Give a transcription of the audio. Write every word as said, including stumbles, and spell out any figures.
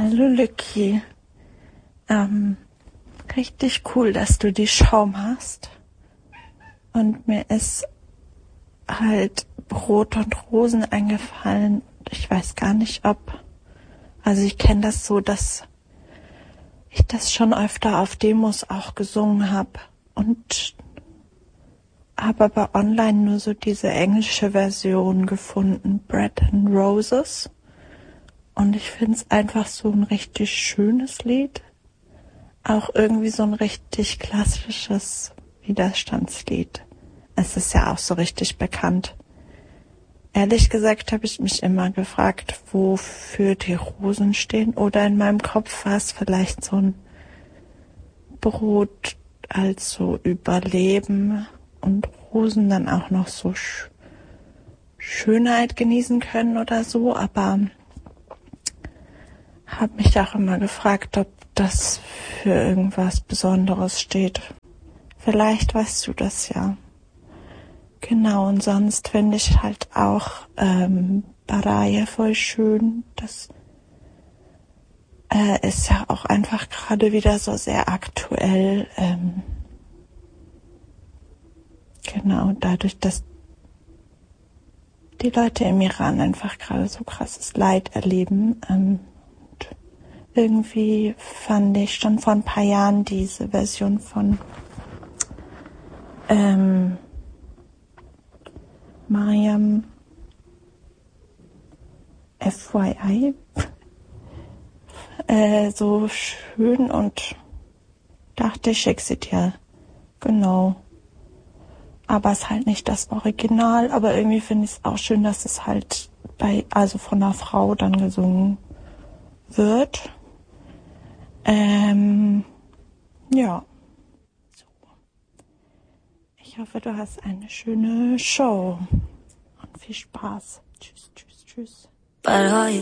Hallo Lücki. Ähm, richtig cool, dass du die Show machst. Und mir ist halt Brot und Rosen eingefallen. Ich weiß gar nicht, ob... Also ich kenne das so, dass ich das schon öfter auf Demos auch gesungen habe. Und habe aber online nur so diese englische Version gefunden, Bread and Roses. Und ich finde es einfach so ein richtig schönes Lied. Auch irgendwie so ein richtig klassisches Widerstandslied. Es ist ja auch so richtig bekannt. Ehrlich gesagt habe ich mich immer gefragt, wofür die Rosen stehen. Oder in meinem Kopf war es vielleicht so ein Brot als so Überleben und Rosen dann auch noch so Sch- Schönheit genießen können oder so. Aber habe mich auch immer gefragt, ob das für irgendwas Besonderes steht. Vielleicht weißt du das ja. Genau, und sonst finde ich halt auch ähm, Baraye voll schön. Das äh, ist ja auch einfach gerade wieder so sehr aktuell. Ähm, genau, dadurch, dass die Leute im Iran einfach gerade so krasses Leid erleben. Ähm, und irgendwie fand ich schon vor ein paar Jahren diese Version von ähm, Mariam F Y I äh, so schön und dachte, ich schicke sie dir. Genau. Aber es ist halt nicht das Original, aber irgendwie finde ich es auch schön, dass es halt bei, also von einer Frau dann gesungen wird. Ähm, ja. So. Ich hoffe, du hast eine schöne Show und viel Spaß. Tschüss, tschüss, tschüss.